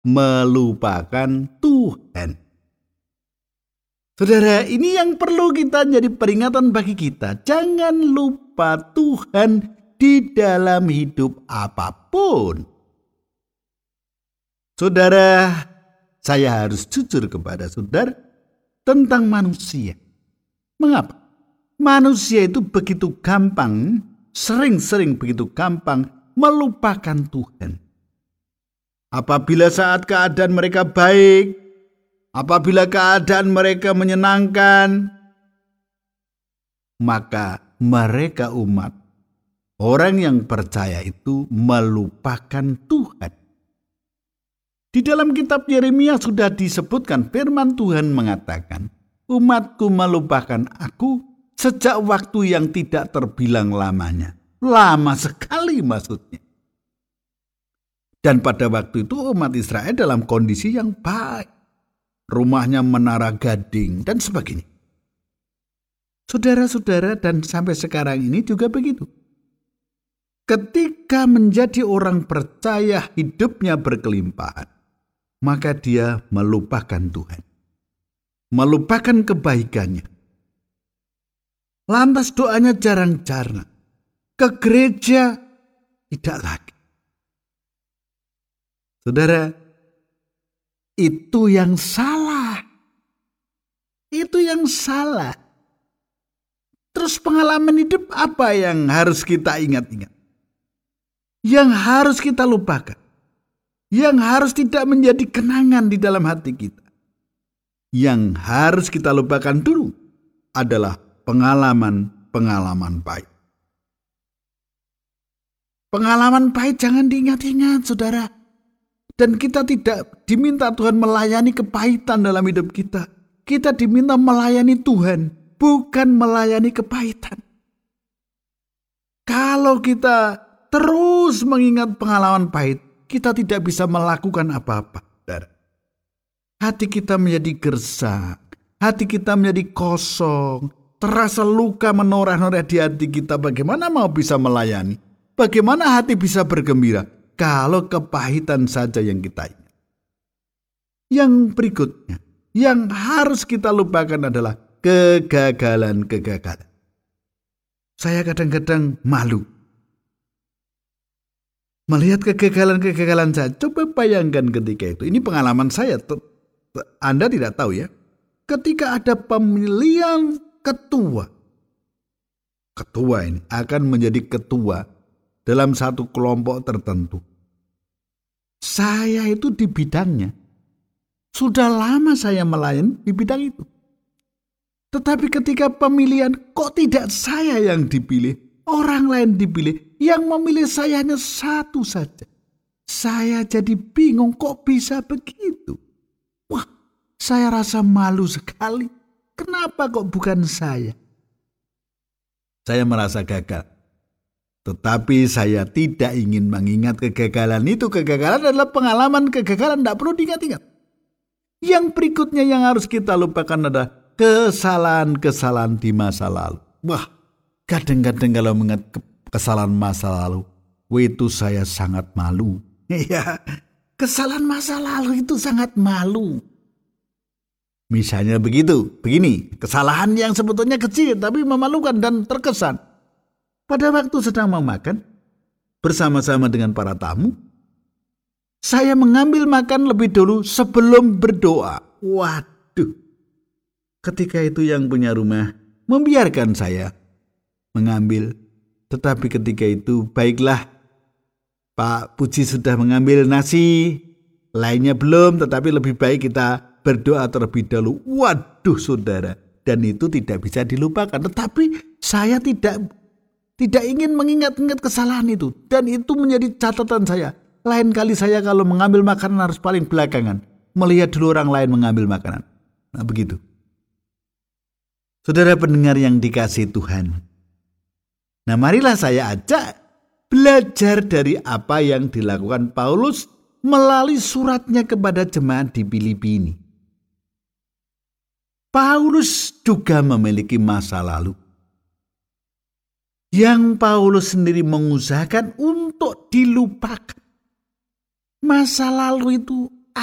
melupakan Tuhan. Saudara, ini yang perlu kita jadi peringatan bagi kita. Jangan lupa Tuhan di dalam hidup apapun. Saudara, saya harus jujur kepada saudara tentang manusia. Mengapa? Manusia itu begitu gampang, sering-sering begitu gampang melupakan Tuhan. Apabila saat keadaan mereka baik, apabila keadaan mereka menyenangkan, maka mereka umat, orang yang percaya itu melupakan Tuhan. Di dalam kitab Yeremia sudah disebutkan, firman Tuhan mengatakan, umatku melupakan aku sejak waktu yang tidak terbilang lamanya. Lama sekali maksudnya. Dan pada waktu itu umat Israel dalam kondisi yang baik. Rumahnya menara gading dan sebagainya. Saudara-saudara, dan sampai sekarang ini juga begitu. Ketika menjadi orang percaya hidupnya berkelimpahan, maka dia melupakan Tuhan. Melupakan kebaikannya. Lantas doanya jarang-jarang. Ke gereja tidak lagi. Saudara, itu yang salah. Itu yang salah. Terus pengalaman hidup apa yang harus kita ingat-ingat? Yang harus kita lupakan? Yang harus tidak menjadi kenangan di dalam hati kita? Yang harus kita lupakan dulu adalah pengalaman-pengalaman pahit. Pengalaman pahit jangan diingat-ingat, saudara. Dan kita tidak diminta Tuhan melayani kepahitan dalam hidup kita. Kita diminta melayani Tuhan, bukan melayani kepahitan. Kalau kita terus mengingat pengalaman pahit, kita tidak bisa melakukan apa-apa. Hati kita menjadi gersang, hati kita menjadi kosong, terasa luka menoreh-noreh di hati kita. Bagaimana mau bisa melayani? Bagaimana hati bisa bergembira kalau kepahitan saja yang kita ingat? Yang berikutnya, yang harus kita lupakan adalah kegagalan-kegagalan. Saya kadang-kadang malu melihat kegagalan-kegagalan saya. Coba bayangkan ketika itu. Ini pengalaman saya. Anda tidak tahu ya. Ketika ada pemilihan ketua. Ketua ini akan menjadi ketua dalam satu kelompok tertentu. Saya itu di bidangnya. Sudah lama saya melayani di bidang itu. Tetapi ketika pemilihan, kok tidak saya yang dipilih? Orang lain dipilih. Yang memilih saya hanya satu saja. Saya jadi bingung, kok bisa begitu? Wah, saya rasa malu sekali. Kenapa kok bukan saya? Saya merasa gagal. Tetapi saya tidak ingin mengingat kegagalan itu. Kegagalan adalah pengalaman kegagalan, tidak perlu diingat-ingat. Yang berikutnya yang harus kita lupakan adalah kesalahan-kesalahan di masa lalu. Wah, kadang-kadang kalau mengingat kesalahan masa lalu, itu saya sangat malu. Ya, kesalahan masa lalu itu sangat malu. Misalnya begini, kesalahan yang sebetulnya kecil tapi memalukan dan terkesan. Pada waktu sedang memakan bersama-sama dengan para tamu, saya mengambil makan lebih dulu sebelum berdoa. Waduh, ketika itu yang punya rumah membiarkan saya mengambil. Tetapi ketika itu, baiklah, Pak Puji sudah mengambil nasi, lainnya belum, tetapi lebih baik kita berdoa terlebih dahulu. Waduh saudara, dan itu tidak bisa dilupakan. Tetapi saya tidak ingin mengingat-ingat kesalahan itu. Dan itu menjadi catatan saya. Lain kali saya kalau mengambil makanan harus paling belakangan. Melihat dulu orang lain mengambil makanan. Nah begitu. Saudara pendengar yang dikasihi Tuhan. Nah marilah saya ajak belajar dari apa yang dilakukan Paulus melalui suratnya kepada jemaat di Filipi ini. Paulus juga memiliki masa lalu yang Paulus sendiri mengusahakan untuk dilupakan. Masa lalu itu